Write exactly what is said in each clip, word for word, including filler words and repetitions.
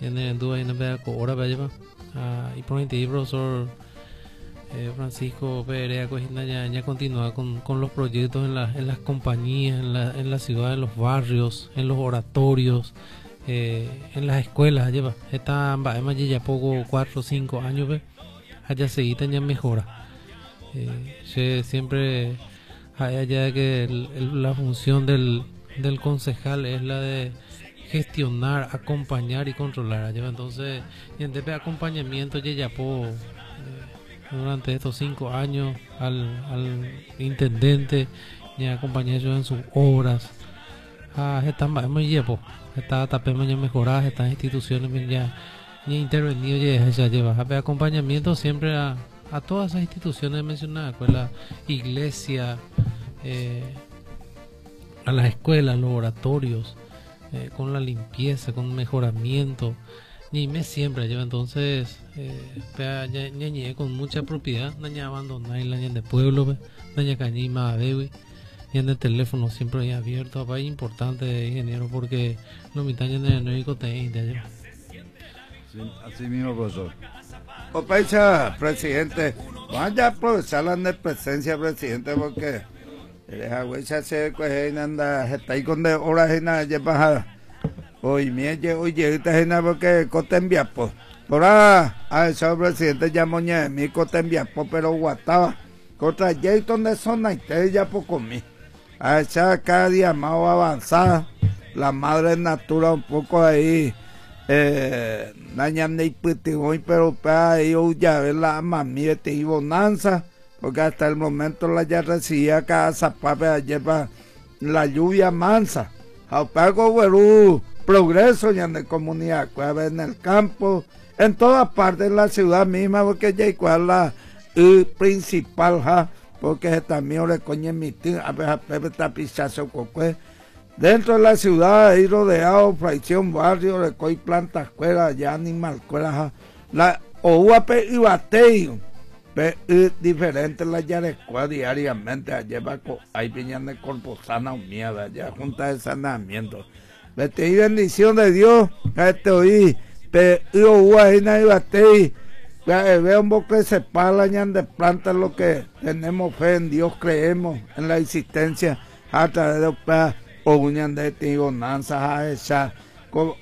en duda en la hora para llevar y por el profesor eh, Francisco Perea Cojina ya, ya continúa con, con los proyectos en, la, en las compañías, en la, en la ciudad, en los barrios, en los oratorios, eh, en las escuelas. Lleva está ya poco cuatro o cinco años ve allá se ya mejora. Eh, siempre hay allá que el, el, la función del, del concejal es la de gestionar, acompañar y controlar. Lleva entonces en de acompañamiento ya po eh, durante estos cinco años al, al intendente y acompañarlo en sus obras. Ah, están muy llevo, está tapemos ya mejoradas, estas instituciones ya ya intervenido ya ya lleva a acompañamiento siempre a, a todas esas instituciones mencionadas, escuela, iglesia, eh, a las escuelas, los oratorios, eh, con la limpieza, con mejoramiento. Y me siempre lleva entonces eh, ñañe con mucha propiedad, naña abandonar la ña de pueblo, naña cañima bewi, y en el teléfono siempre hay abierto, es importante ingeniero porque no me están en el te así mismo, profesor. Opecha, presidente, vaya a aprovechar la presencia, presidente, porque el agüecha se coge anda, está ahí con de horas en la lleva. Hoy me oye, esta gente porque cote envía pues. Por ahí, a eso presidente ya moña de mí cote envía pues, pero guataba. Contra Jayton de zona y te ya por conmigo. A esa cada día más avanzada. La madre natura un poco ahí. Eh, dañando y hoy, pero para ahí ya ver la mami te y bonanza. Porque hasta el momento la ya recibía cada zapape lleva la lluvia mansa. A pago güerú. Progreso ya en la comunidad, en el campo, en todas partes, en la ciudad misma, porque ya es la uh, principal, ja, porque también le coñe emitir, a ver, a Pepe tapizazo cocue. Dentro de la ciudad, ahí rodeado, fracción, barrio, le coy plantas, escuelas, ya animal, escuelas, ja. La O U A P y bateo, diferente la ya de escuela diariamente, lleva, ahí viñan de corposana o mierda, ya junta de saneamiento. Le te di bendición de Dios, a este oí, pero guayna y batei, veo un poco que se palañan de plantas lo que tenemos fe en Dios, creemos en la existencia a través de los o uñan de ti bonanzas a esa, con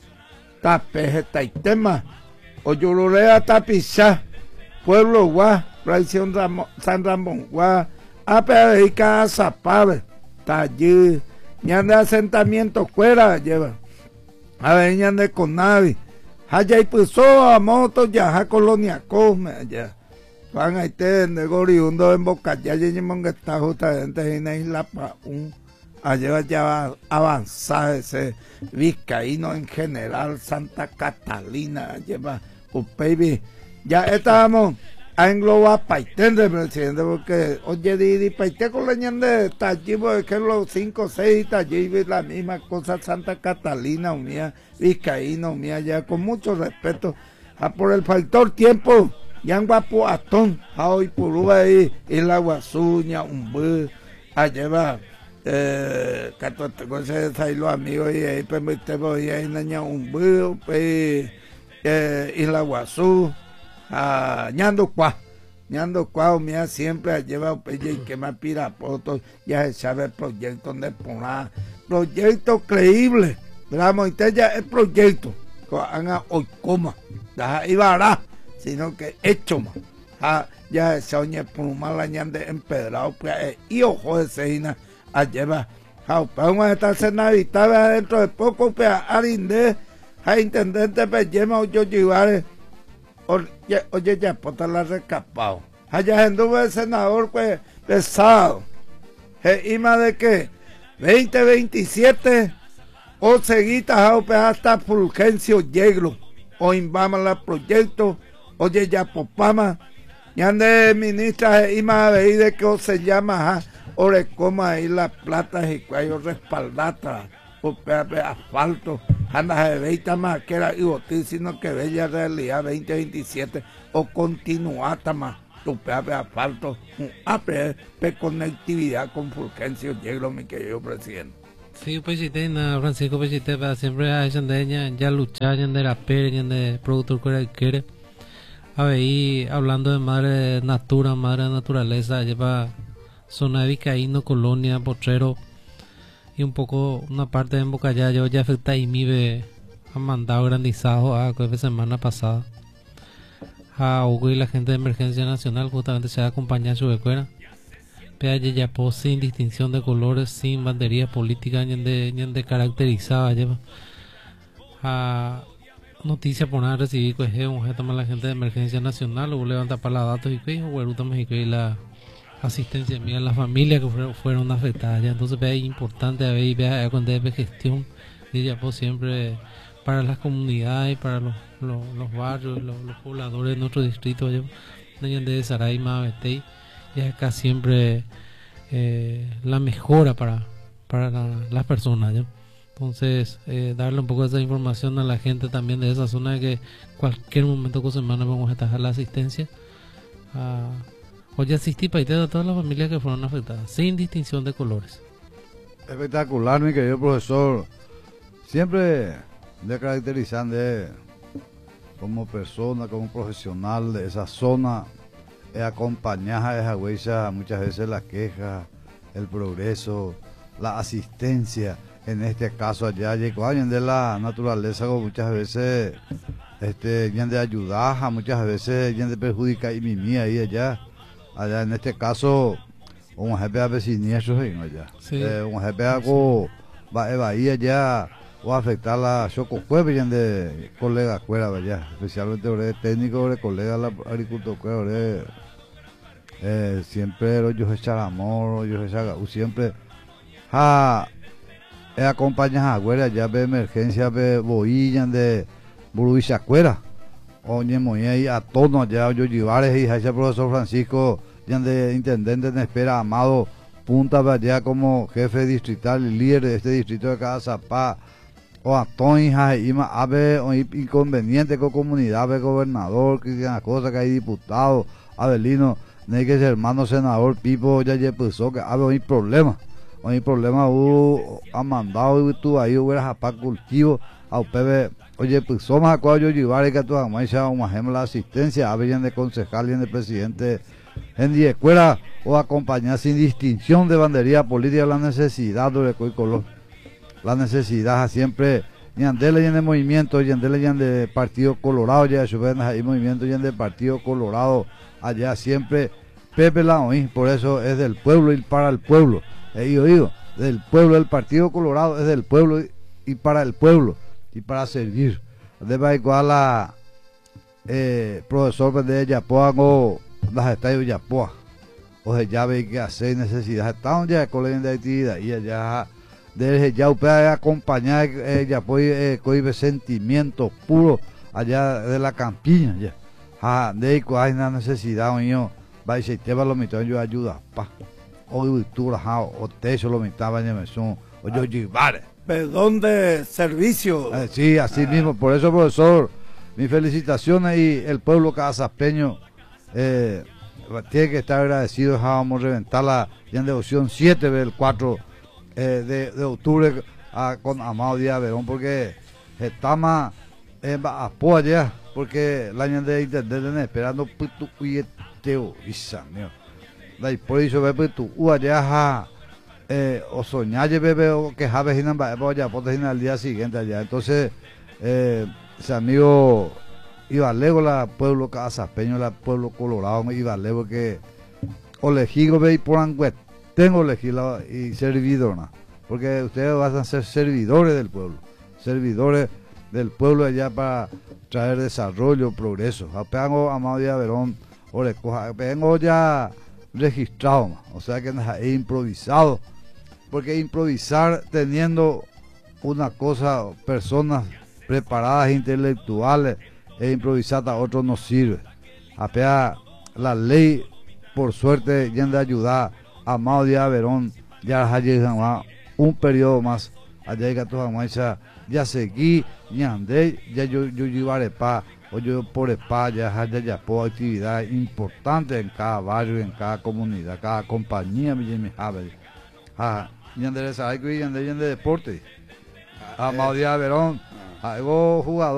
tapeje taitema, o yurulea tapizá, pueblo guá, traición San Ramón guá, a perica a zapave, tallí. Ñan de asentamiento fuera lleva a ver ñan de Conavi allá y puso a moto ya a colonia come allá van a este de Goriundo en Boca ya llegan que está justamente en la isla para un allá ya va a avanzar ese vizcaíno en general Santa Catalina lleva un baby ya estábamos a englobar paitén del presidente porque oye di paité con la ñan de Tallí porque los cinco seis Tallí la misma cosa Santa Catalina unía Vizcaína unía ya con mucho respeto a por el factor tiempo ya en guapo atón a hoy por ahí y la guasuña un bus a llevar eh catorce cosas ahí los amigos y ahí permitemos y ahí naña un bus pues eh, y la guasú Ah, ñando cuá, ñando cuá, mía siempre lleva y que me pira fotos, ya se sabe el proyecto de poner, proyecto creíble, vamos, usted ya es proyecto, que haga hoy coma, y vará, sino que hecho más, ah, ya se oye por un mal añade empedrado, pues, y ojo de seina, a llevar, ah, vamos a estar en Navidad dentro de poco, pues, a Arindé, a intendente, pues, lleva yo llevaré. Oye, oye, ya, pues la recapado. Allá anduvo el senador, pues, pesado. ¿Y más de qué? veinte veintisiete, o seguitas, o pues, hasta Fulgencio Yeglo, o Imbama la proyecto, oye, ya, popama, ya de ministra, y más de ahí de que o se llama, o le coma ahí las platas y cuello respaldata, o pues, asfalto. Anda de veinte más que era y botín, sino que bella realidad veinte veintisiete o continuata más tu pepe asfalto, un A P P conectividad con Fulgencio Yeglo, mi querido presidente. Sí, pues si na Francisco pues si te va siempre a esa ya ya luchar ya de la pere ya de productor que quiere. A ver, y hablando de madre natura, madre naturaleza, lleva zona de Vizcaíno, Colonia, Potrero y un poco una parte de Embocallá, yo ya afecta y mi ve han mandado grandizado a la semana pasada a Hugo y la gente de Emergencia Nacional justamente se va a acompañar a su escuela. Peaje ya po sin distinción de colores, sin banderías políticas ni de, ni de caracterizada lleva a noticia por nada recibir que es un jefe la gente de Emergencia Nacional o levanta para la datos y que Hueruta México y la asistencia mía a las familias que fueron, fueron afectadas ya. Entonces vea, es importante a ver y vea cuando es gestión de ya po siempre para las comunidades, para los, los, los barrios, los, los pobladores de nuestro distrito ya, de Saray, Mabetey, y acá siempre eh, la mejora para, para la, las personas ¿ya? Entonces eh, darle un poco de esa información a la gente también de esa zona de que cualquier momento con semana vamos a estar la asistencia a, hoy asistí para a todas las familias que fueron afectadas sin distinción de colores. Espectacular, mi querido profesor, siempre de caracterizar de como persona, como profesional de esa zona, es acompañar a esa huella muchas veces la queja, el progreso, la asistencia, en este caso allá llegó de la naturaleza como muchas veces este de ayudar, muchas veces de perjudicar y mimi ahí allá, allá en este caso un jefe de siniestros allá, sí. eh, un jefe de bahía allá o afectar la choco de colegas fuera allá, especialmente de técnico de colegas la agricultor de eh, siempre los yo echar amor, yo echar siempre ja eh, acompaña a güera ya de emergencia de boillan de buruichacuera oye moñe y a tono ya yo llevares y ese profesor Francisco ya de intendente de espera Amado Punta allá como jefe distrital y líder de este distrito de cada Zapá o a Toña y más ave inconveniente con comunidad de gobernador que una cosa que hay diputado Abelino ne que es hermano senador Pipo ya ya pensó que había un problema un problema hubo ha mandado y tú ahí hubiera para cultivo a ustedes oye pues somos a cuadro llevar y que tú además un ejemplo la asistencia habían de concejal y de presidente en die escuela o acompañar sin distinción de bandería política la necesidad de color la necesidad siempre y andele y en el movimiento y andele y en de Partido Colorado ya su vez hay movimiento y en de Partido Colorado allá siempre Pepe Laoí, por eso es del pueblo y para el pueblo. Eh, yo digo, del pueblo, el Partido Colorado es del pueblo y, y para el pueblo y para servir. Debe igual a eh, profesor de Yapoa o las estadios Yapoa o de llave que hacer necesidad. Están ya con de actividad y allá desde ya usted acompañar eh, Yapoa eh, con sentimientos puros allá de la campiña ya. Ah, de ahí hay una necesidad mío. Va y se te va lo mitad yo ayuda pa o cultura o te eso lo mitad va me son o yo llevar perdón de servicio eh, sí así ah. mismo por eso profesor mis felicitaciones y el pueblo casapeño eh, tiene que estar agradecido. Vamos a reventar la ya en devoción siete del cuatro eh, de, de octubre a, con Amado Díaz Verón porque estamos en apoya porque la año de internet esperando puto teo isa mío la por eso ve tu u allá eh o soñaje bebé o que jabe hinan ba ya pote al día siguiente allá entonces eh ese amigo iba lego la pueblo casapeño la pueblo colorado me iba lego que o lejigo ve por anguet tengo legislado y servidor porque ustedes van a ser servidores del pueblo servidores del pueblo allá para traer desarrollo progreso apeango Amado Díaz Verón o le coja, vengo ya registrado, o sea que he improvisado, porque improvisar teniendo una cosa, personas preparadas intelectuales, e improvisar a otros no sirve. Apea la ley, por suerte, ya de ayudar a Amado Díaz Verón, ya ha un periodo más, allá que ya seguí, ya andé, ya yo, yo llevaré pa. O yo por España, ya ya por actividad importante en cada barrio, en cada comunidad, cada compañía, mi ah, Yandere Saico y Yandere Yandere Deporte. A Maudía Verón. A jugador.